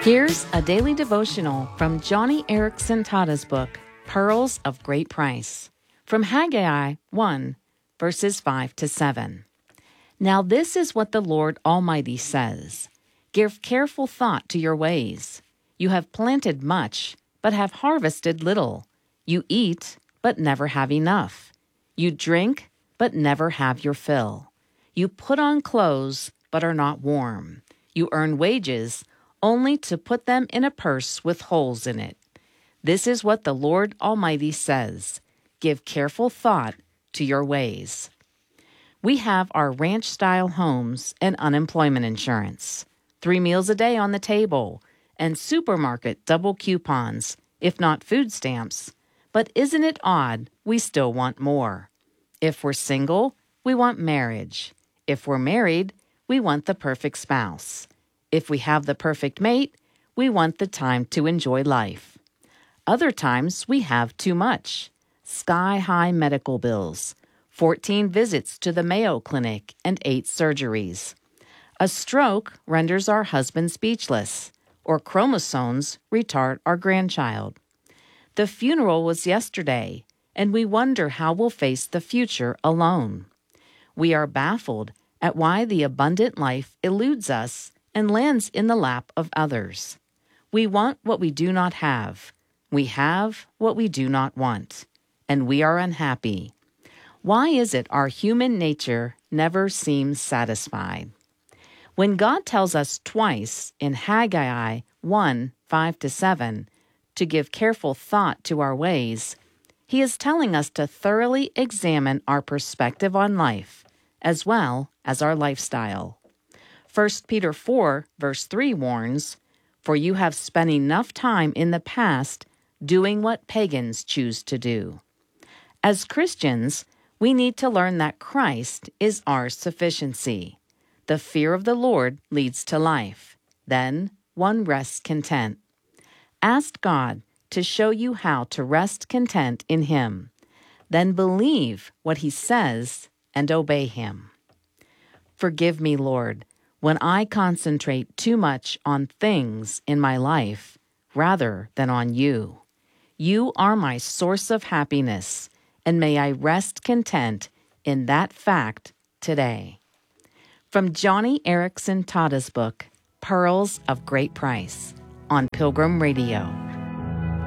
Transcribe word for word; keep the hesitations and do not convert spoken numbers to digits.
Here's a daily devotional from Joni Eareckson Tada's book, Pearls of Great Price, from Haggai one, verses five to seven. Now this is what the Lord Almighty says. Give careful thought to your ways. You have planted much, but have harvested little. You eat, but never have enough. You drink, but never have your fill. You put on clothes, but are not warm. You earn wages, only to put them in a purse with holes in it. This is what the Lord Almighty says. Give careful thought to your ways. We have our ranch-style homes and unemployment insurance, three meals a day on the table, and supermarket double coupons, if not food stamps. But isn't it odd we still want more? If we're single, we want marriage. If we're married, we want the perfect spouse. If we have the perfect mate, we want the time to enjoy life. Other times, we have too much. Sky-high medical bills, fourteen visits to the Mayo Clinic, and eight surgeries. A stroke renders our husband speechless, or chromosomes retard our grandchild. The funeral was yesterday, and we wonder how we'll face the future alone. We are baffled at why the abundant life eludes us and lands in the lap of others. We want what we do not have. We have what we do not want. And we are unhappy. Why is it our human nature never seems satisfied? When God tells us twice in Haggai one, five to seven, to give careful thought to our ways, He is telling us to thoroughly examine our perspective on life, as well as our lifestyle. First Peter four, verse three warns, "For you have spent enough time in the past doing what pagans choose to do." As Christians, we need to learn that Christ is our sufficiency. The fear of the Lord leads to life. Then one rests content. Ask God to show you how to rest content in Him. Then believe what He says and obey Him. Forgive me, Lord, when I concentrate too much on things in my life rather than on You. You are my source of happiness, and may I rest content in that fact today. From Joni Eareckson Tada's book, Pearls of Great Price, on Pilgrim Radio.